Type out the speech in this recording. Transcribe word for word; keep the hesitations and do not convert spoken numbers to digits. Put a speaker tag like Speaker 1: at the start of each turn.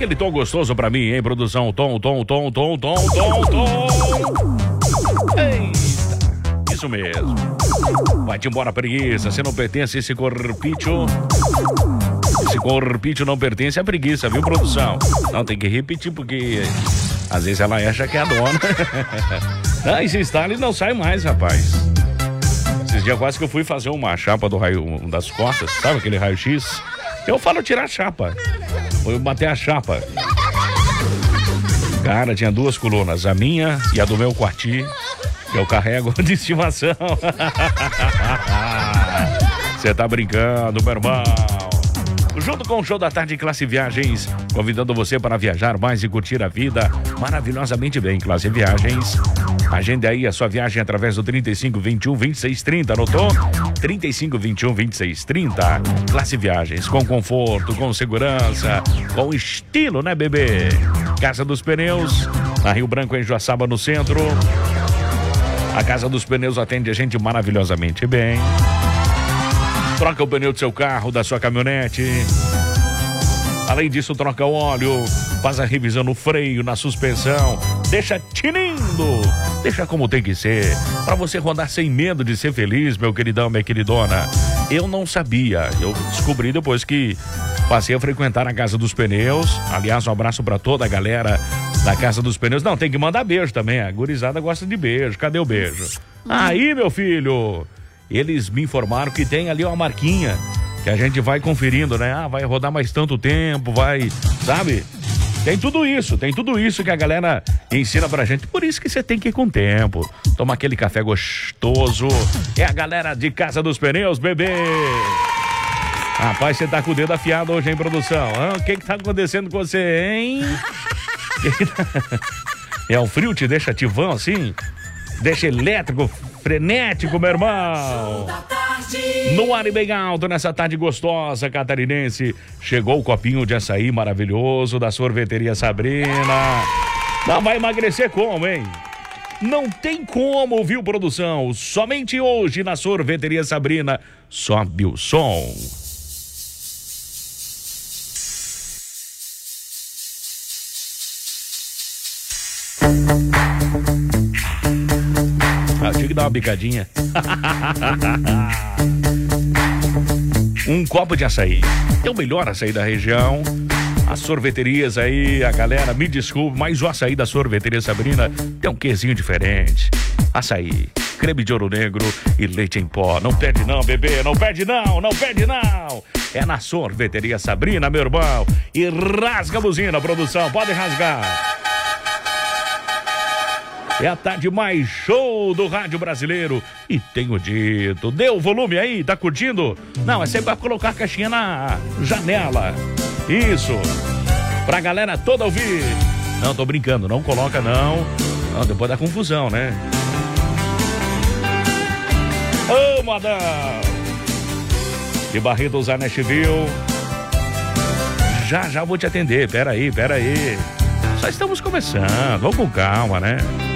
Speaker 1: aquele tom gostoso pra mim, hein, produção? Tom, tom, tom, tom, tom, tom, tom. Eita, isso mesmo. Vai-te embora, preguiça. Você não pertence a esse corpício. Esse corpício não pertence à preguiça, viu, produção? Não, tem que repetir, porque às vezes ela acha que é a dona. Ah, esse instala e não sai mais, rapaz. Esses dias quase que eu fui fazer uma chapa do raio das costas, sabe aquele raio-x? Eu falo tirar a chapa. Vou bater a chapa. Cara, tinha duas colunas, a minha e a do meu quartinho, que eu carrego de estimação. Você tá brincando, meu irmão. Junto com o Show da Tarde Classe Viagens, convidando você para viajar mais e curtir a vida maravilhosamente bem. Classe Viagens, agende aí a sua viagem através do trinta e cinco, vinte e um, vinte e seis, trinta, anotou? trinta e cinco, vinte e um, vinte e seis, trinta. Classe Viagens, com conforto, com segurança, com estilo, né, bebê? Casa dos Pneus, na Rio Branco, em Joaçaba, no centro. A Casa dos Pneus atende a gente maravilhosamente bem. Troca o pneu do seu carro, da sua caminhonete. Além disso, troca o óleo, faz a revisão no freio, na suspensão. Deixa tinindo, deixa como tem que ser, para você rodar sem medo de ser feliz, meu queridão, minha queridona. Eu não sabia, eu descobri depois que passei a frequentar a Casa dos Pneus. Aliás, um abraço para toda a galera da Casa dos Pneus. Não, tem que mandar beijo também, a gurizada gosta de beijo. Cadê o beijo? Aí, meu filho, eles me informaram que tem ali uma marquinha que a gente vai conferindo, né? Ah, vai rodar mais tanto tempo, vai, sabe? Tem tudo isso, tem tudo isso que a galera ensina pra gente. Por isso que você tem que ir com tempo. Tomar aquele café gostoso. É a galera de Casa dos Pneus, bebê. Rapaz, você tá com o dedo afiado hoje, hein, produção? Ah, o que que tá acontecendo com você, hein? Que que tá... É, o frio te deixa ativão assim? Deixa elétrico, frenético, meu irmão. No ar e bem alto, nessa tarde gostosa catarinense, chegou o copinho de açaí maravilhoso da Sorveteria Sabrina. Não vai emagrecer como, hein? Não tem como, viu, produção? Somente hoje na Sorveteria Sabrina. Sobe o som. Ah, tinha que dar uma bicadinha. Um copo de açaí. É o melhor açaí da região. As sorveterias aí, a galera, me desculpe, mas o açaí da Sorveteria Sabrina tem um quezinho diferente. Açaí, creme de ouro negro e leite em pó. Não perde não, bebê, não perde não, não perde não. É na Sorveteria Sabrina, meu irmão. E rasga a buzina, produção, pode rasgar. É a tarde mais show do rádio brasileiro. E tenho dito, deu volume aí, tá curtindo? Não, é sempre pra colocar a caixinha na janela. Isso, pra galera toda ouvir. Não, tô brincando, não coloca não. Não, depois dá confusão, né? Ô, oh, madame! De Barretos a Nashville. Já, já vou te atender, pera aí, pera aí. Só estamos começando, vamos com calma, né?